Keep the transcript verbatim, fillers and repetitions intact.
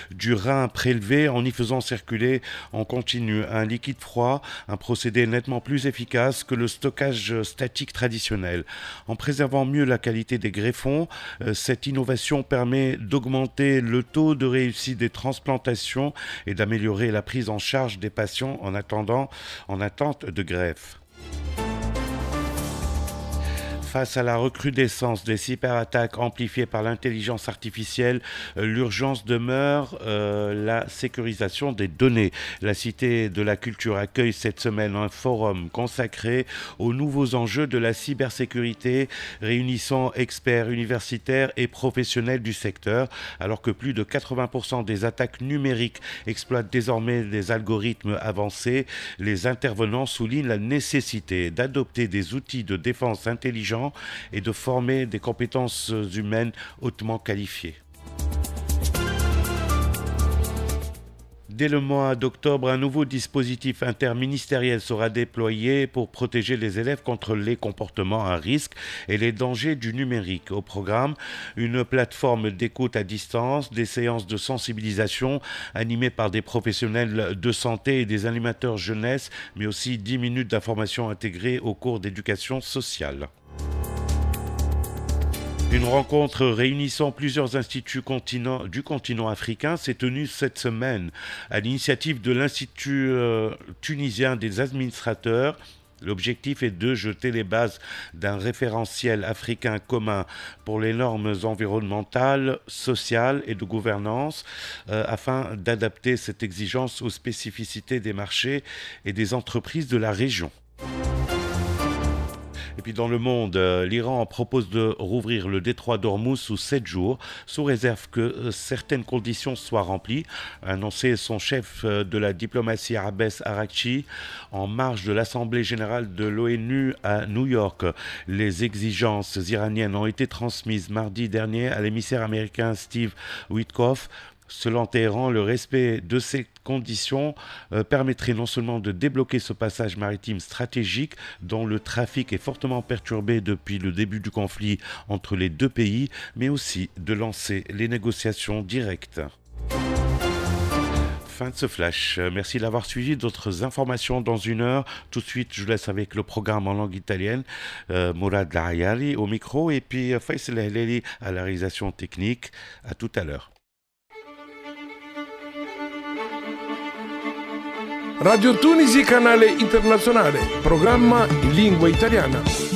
du rein prélevé en y faisant circuler en continu un liquide froid, un procédé nettement plus efficace que le stockage statique traditionnel. En préservant mieux la qualité des greffons, euh, cette innovation permet d'augmenter le taux de réussite des transplantations et d'améliorer la prise en charge des patients en attendant, en attente de greffe. Face à la recrudescence des cyberattaques amplifiées par l'intelligence artificielle, euh, l'urgence demeure euh, la sécurisation des données. La Cité de la Culture accueille cette semaine un forum consacré aux nouveaux enjeux de la cybersécurité, réunissant experts universitaires et professionnels du secteur, alors que plus de quatre-vingts pour cent des attaques numériques exploitent désormais des algorithmes avancés. Les intervenants soulignent la nécessité d'adopter des outils de défense intelligents et de former des compétences humaines hautement qualifiées. Dès le mois d'octobre, un nouveau dispositif interministériel sera déployé pour protéger les élèves contre les comportements à risque et les dangers du numérique. Au programme, une plateforme d'écoute à distance, des séances de sensibilisation animées par des professionnels de santé et des animateurs jeunesse, mais aussi dix minutes d'information intégrées au cours d'éducation sociale. Une rencontre réunissant plusieurs instituts continent, du continent africain s'est tenue cette semaine à l'initiative de l'Institut euh, tunisien des administrateurs. L'objectif est de jeter les bases d'un référentiel africain commun pour les normes environnementales, sociales et de gouvernance euh, afin d'adapter cette exigence aux spécificités des marchés et des entreprises de la région. Et puis dans le monde, euh, l'Iran propose de rouvrir le détroit d'Ormuz sous sept jours, sous réserve que euh, certaines conditions soient remplies, a annoncé son chef euh, de la diplomatie Abbas Araghchi en marge de l'Assemblée générale de l'ONU à New York. Les exigences iraniennes ont été transmises mardi dernier à l'émissaire américain Steve Witkoff. Selon Téhéran, le respect de ces conditions euh, permettrait non seulement de débloquer ce passage maritime stratégique dont le trafic est fortement perturbé depuis le début du conflit entre les deux pays, mais aussi de lancer les négociations directes. Fin de ce flash. Merci d'avoir suivi. D'autres informations dans une heure. Tout de suite, je vous laisse avec le programme en langue italienne. Euh, Mourad Lahayali au micro et puis Faisal Heleli à la réalisation technique. À tout à l'heure. Radio Tunisi, canale internazionale, programma in lingua italiana.